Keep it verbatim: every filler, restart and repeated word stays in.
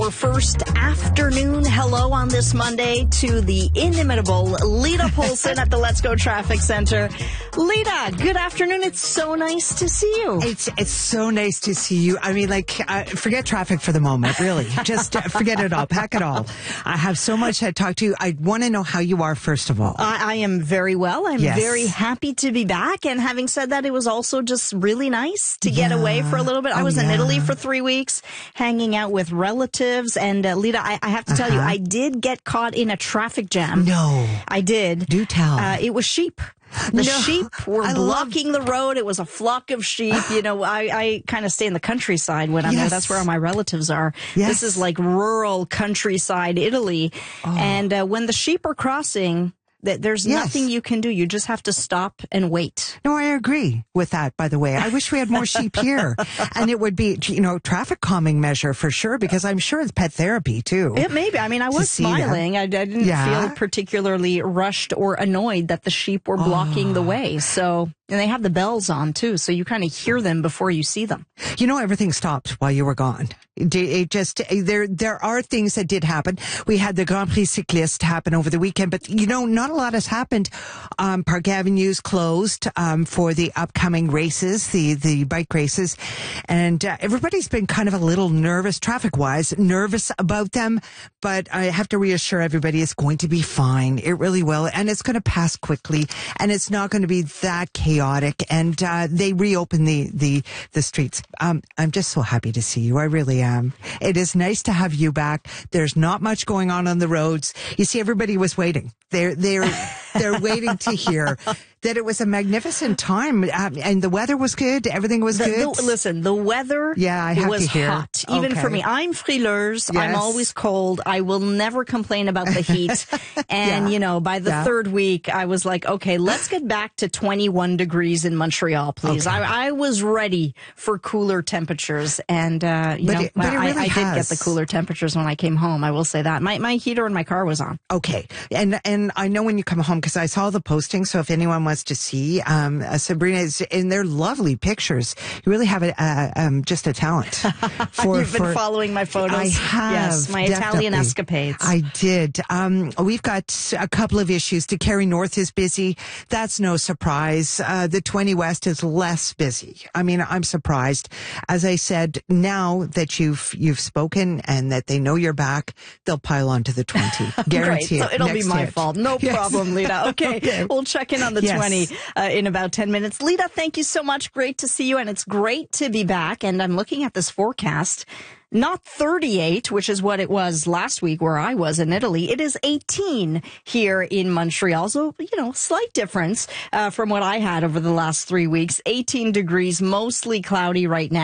Our first afternoon hello on this Monday to the inimitable Lita Polson at the Let's Go Traffic Center. Lita, good afternoon. It's so nice to see you. It's it's so nice to see you. I mean, like, uh, forget traffic for the moment, really. Just uh, forget it all. Pack it all. I have so much to talk to you. I want to know how you are, first of all. I, I am very well. I'm Yes. very happy to be back. And having said that, it was also just really nice to get Yeah. away for a little bit. I Oh, was in yeah. Italy for three weeks, hanging out with relatives. And uh, Lita, I, I have to tell you, Uh-huh. I did get caught in a traffic jam. No. I did. Do tell. Uh, it was sheep. The No. sheep were I blocking the road. It was a flock of sheep. You know, I, I kind of stay in the countryside when I'm there. Yes. That's where all my relatives are. Yes. This is like rural countryside Italy. Oh. And uh, when the sheep are crossing, th- there's Yes. nothing you can do. You just have to stop and wait. No, I agree with that, by the way. I wish we had more sheep here. And it would be, you know, traffic calming measure for sure, because I'm sure it's pet therapy, too. It may be. I mean, I was see them. smiling. I, I didn't Yeah. feel particularly rushed or annoyed that the sheep were blocking Oh. the way. So, and they have the bells on too. So you kind of hear them before you see them. You know, everything stopped while you were gone. It, it just, there, there are things that did happen. We had the Grand Prix Cycliste happen over the weekend, but you know, not a lot has happened. Um, Park Avenue's closed, um, for the upcoming races, the, the bike races. And, uh, everybody's been kind of a little nervous, traffic wise, nervous about them. But I have to reassure everybody it's going to be fine. It really will. And it's going to pass quickly, and it's not going to be that chaotic. And, uh, they reopen the, the, the streets. Um, I'm just so happy to see you. I really am. It is nice to have you back. There's not much going on on the roads. You see, everybody was waiting. They're, they're, they're waiting to hear that it was a magnificent time. Um, and the weather was good. Everything was The- good. the- listen, the weather Yeah, I have was to hear. hot. Even Okay. for me. I'm frileuse. I'm Yes. always cold. I will never complain about the heat. And, Yeah. you know, by the Yeah. third week, I was like, okay, let's get back to twenty-one degrees in Montreal, please. Okay. I, I was ready for cooler temperatures. And, uh, you But know, it- but it I, really I did get has. the cooler temperatures when I came home. I will say that. My, my heater in my car was on. Okay. And and I know when you come home, because I saw the posting, so if anyone wants to see, um, uh, Sabrina is in their lovely pictures. You really have a, uh, um, just a talent for, You've been for following my photos. I have. Yes, my Italian definitely. escapades. I did. Um, we've got a couple of issues. The Kerry North is busy. That's no surprise. Uh, the twenty West is less busy. I mean, I'm surprised. As I said, now that you've, you've spoken and that they know you're back, they'll pile onto the twenty. Guarantee Great. it. So it'll Next be my hit. fault. No Yes. problem, Lita. Okay. Okay. We'll check in on the Yes. twenty uh, in about ten minutes. Lita, thank you so much. Great to see you. And it's great to be back. And I'm looking at this forecast. Not thirty-eight, which is what it was last week where I was in Italy. It is eighteen here in Montreal. So, you know, slight difference uh, from what I had over the last three weeks. eighteen degrees, mostly cloudy right now.